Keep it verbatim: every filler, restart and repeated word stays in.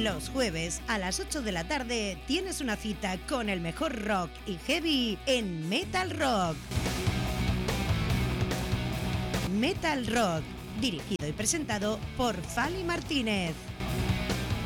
Los jueves a las ocho de la tarde tienes una cita con el mejor rock y heavy en Metal Rock. Metal Rock, dirigido y presentado por Fali Martínez.